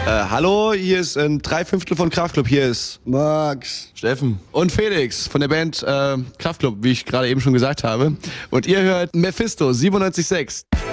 Hallo, hier ist ein Dreiviertel von Kraftklub. Hier ist Max, Steffen und Felix von der Band Kraftklub, wie ich gerade eben schon gesagt habe. Und ihr hört Mephisto 97.6.